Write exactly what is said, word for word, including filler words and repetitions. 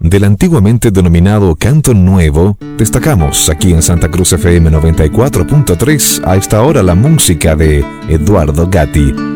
Del antiguamente denominado Canto Nuevo, destacamos aquí en Santa Cruz F M noventa y cuatro punto tres a esta hora la música de Eduardo Gatti.